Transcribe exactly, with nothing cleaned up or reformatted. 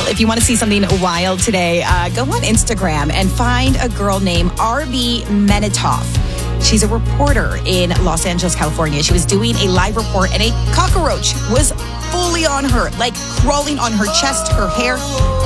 Well, if you want to see something wild today, uh, go on Instagram and find a girl named Arby Menitoff. She's a reporter in Los Angeles, California. She was doing a live report and a cockroach was fully on her, like crawling on her chest, her hair.